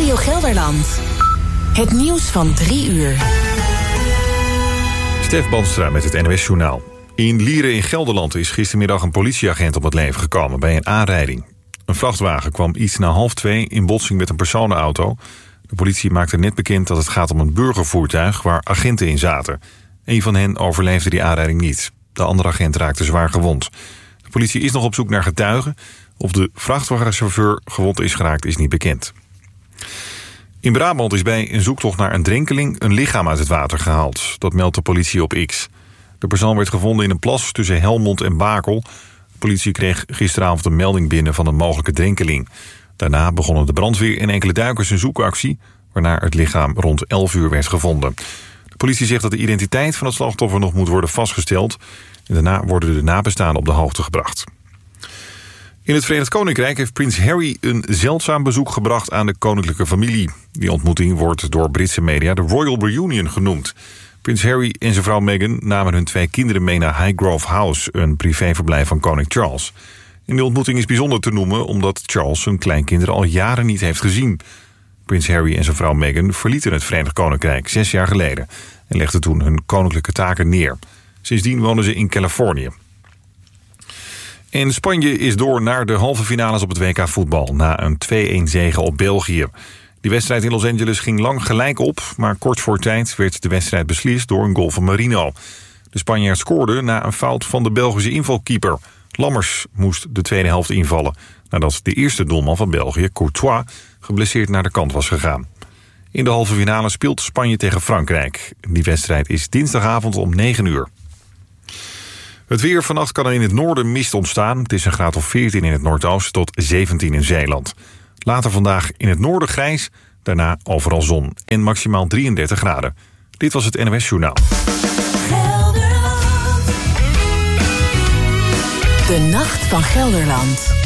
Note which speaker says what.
Speaker 1: Radio Gelderland. Het nieuws van 3 uur.
Speaker 2: Stef Bandstra met het NOS-journaal. In Lieren in Gelderland is gistermiddag een politieagent om het leven gekomen bij een aanrijding. Een vrachtwagen kwam iets na 1:30 in botsing met een personenauto. De politie maakte net bekend dat het gaat om een burgervoertuig waar agenten in zaten. Een van hen overleefde die aanrijding niet. De andere agent raakte zwaar gewond. De politie is nog op zoek naar getuigen. Of de vrachtwagenchauffeur gewond is geraakt is niet bekend. In Brabant is bij een zoektocht naar een drenkeling een lichaam uit het water gehaald. Dat meldt de politie op X. De persoon werd gevonden in een plas tussen Helmond en Bakel. De politie kreeg gisteravond een melding binnen van een mogelijke drenkeling. Daarna begonnen de brandweer en enkele duikers een zoekactie, waarna het lichaam rond 11 uur werd gevonden. De politie zegt dat de identiteit van het slachtoffer nog moet worden vastgesteld. En daarna worden de nabestaanden op de hoogte gebracht. In het Verenigd Koninkrijk heeft prins Harry een zeldzaam bezoek gebracht aan de koninklijke familie. Die ontmoeting wordt door Britse media de Royal Reunion genoemd. Prins Harry en zijn vrouw Meghan namen hun 2 kinderen mee naar Highgrove House, een privéverblijf van koning Charles. En de ontmoeting is bijzonder te noemen omdat Charles zijn kleinkinderen al jaren niet heeft gezien. Prins Harry en zijn vrouw Meghan verlieten het Verenigd Koninkrijk 6 jaar geleden en legden toen hun koninklijke taken neer. Sindsdien wonen ze in Californië. En Spanje is door naar de halve finales op het WK voetbal na een 2-1 zege op België. Die wedstrijd in Los Angeles ging lang gelijk op, maar kort voor tijd werd de wedstrijd beslist door een goal van Marino. De Spanjaard scoorde na een fout van de Belgische invalkeeper. Lammers moest de tweede helft invallen nadat de eerste doelman van België, Courtois, geblesseerd naar de kant was gegaan. In de halve finale speelt Spanje tegen Frankrijk. Die wedstrijd is dinsdagavond om 9 uur. Het weer: vannacht kan er in het noorden mist ontstaan. Het is een graad of 14 in het noordoosten tot 17 in Zeeland. Later vandaag in het noorden grijs, daarna overal zon en maximaal 33 graden. Dit was het NOS-journaal.
Speaker 1: De Nacht van Gelderland.